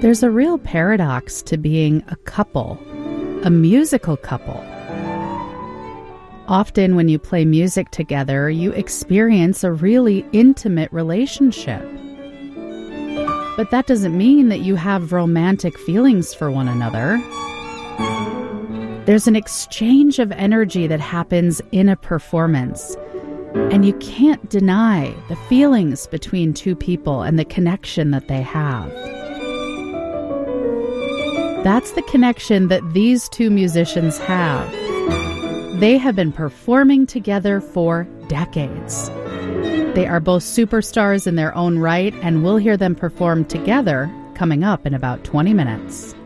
There's a real paradox to being a couple, a musical couple. Often when you play music together, you experience a really intimate relationship. But that doesn't mean that you have romantic feelings for one another. There's an exchange of energy that happens in a performance, and you can't deny the feelings between two people and the connection that they have. That's the connection that these two musicians have. They have been performing together for decades. They are both superstars in their own right, and we'll hear them perform together coming up in about 20 minutes.